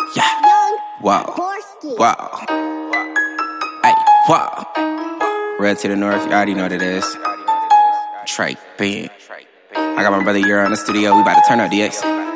Yeah. Wow. Wow. Hey, wow. Red to the north, you already know what it is. Trey, big. I got my brother Euro in the studio, we about to turn up DX.